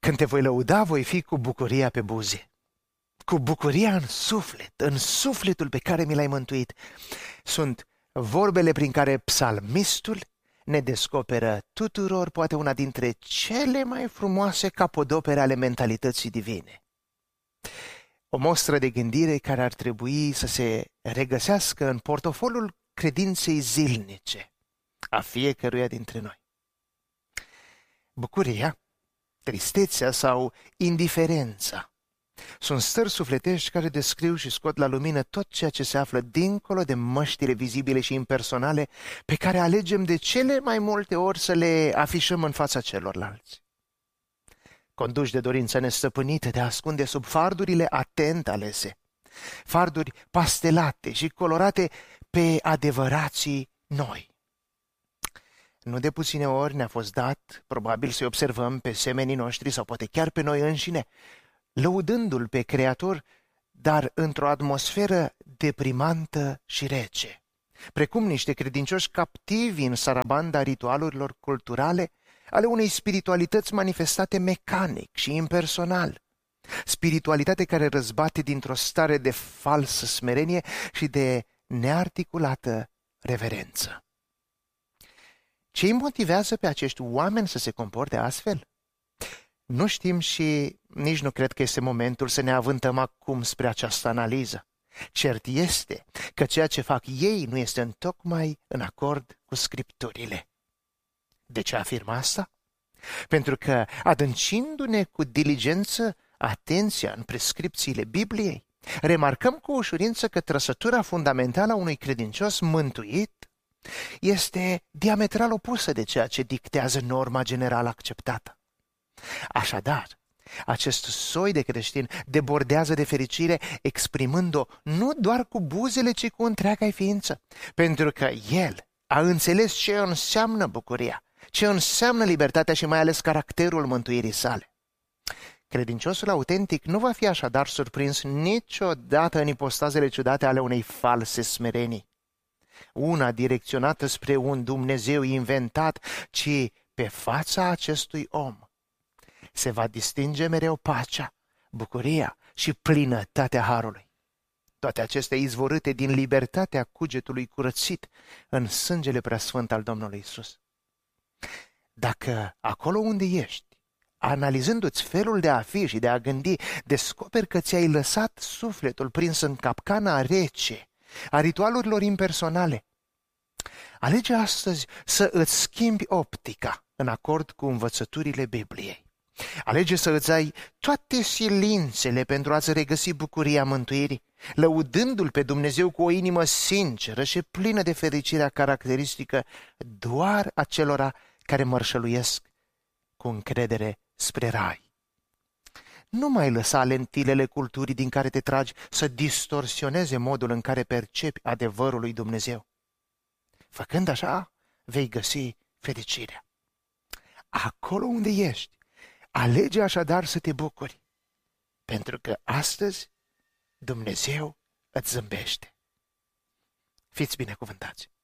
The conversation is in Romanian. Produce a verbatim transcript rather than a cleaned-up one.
Când te voi lăuda, voi fi cu bucuria pe buze, cu bucuria în suflet, în sufletul pe care mi l-ai mântuit. Sunt vorbele prin care psalmistul ne descoperă tuturor poate una dintre cele mai frumoase capodopere ale mentalității divine. O mostră de gândire care ar trebui să se regăsească în portofoliul credinței zilnice a fiecăruia dintre noi. Bucuria, tristețea sau indiferența sunt stări sufletești care descriu și scot la lumină tot ceea ce se află dincolo de măștile vizibile și impersonale pe care alegem de cele mai multe ori să le afișăm în fața celorlalți. Conduși de dorința nestăpânită de a ascunde sub fardurile atent alese, farduri pastelate și colorate pe adevărații noi. Nu de puține ori ne-a fost dat, probabil, să observăm pe semenii noștri sau poate chiar pe noi înșine, lăudându-L pe Creator, dar într-o atmosferă deprimantă și rece, precum niște credincioși captivi în sarabanda ritualurilor culturale ale unei spiritualități manifestate mecanic și impersonal, spiritualitate care răzbate dintr-o stare de falsă smerenie și de nearticulată reverență. Ce îi motivează pe acești oameni să se comporte astfel? Nu știm și nici nu cred că este momentul să ne avântăm acum spre această analiză. Cert este că ceea ce fac ei nu este întocmai în acord cu Scripturile. De ce afirm asta? Pentru că, adâncindu-ne cu diligență atenția în prescripțiile Bibliei, remarcăm cu ușurință că trăsătura fundamentală a unui credincios mântuit este diametral opusă de ceea ce dictează norma generală acceptată. Așadar, acest soi de creștin debordează de fericire exprimând-o nu doar cu buzele, ci cu întreaga ființă, pentru că el a înțeles ce înseamnă bucuria, ce înseamnă libertatea și mai ales caracterul mântuirii sale. Credinciosul autentic nu va fi așadar surprins niciodată în ipostazele ciudate ale unei false smerenii, una direcționată spre un Dumnezeu inventat, ci pe fața acestui om se va distinge mereu pacea, bucuria și plinătatea harului. Toate acestea izvorâte din libertatea cugetului curățit în sângele preasfânt al Domnului Iisus. Dacă acolo unde ești, analizându-ți felul de a fi și de a gândi, descoperi că ți-ai lăsat sufletul prins în capcana rece a ritualurilor impersonale, alege astăzi să îți schimbi optica în acord cu învățăturile Bibliei. Alege să îți ai toate silințele pentru a-ți regăsi bucuria mântuirii, lăudându-L pe Dumnezeu cu o inimă sinceră și plină de fericirea caracteristică doar acelora care mărșăluiesc cu încredere spre rai. Nu mai lăsa lentilele culturii din care te tragi să distorsioneze modul în care percepi adevărul lui Dumnezeu. Făcând așa, vei găsi fericirea. Acolo unde ești, alege așadar să te bucuri, pentru că astăzi Dumnezeu îți zâmbește. Fiți binecuvântați!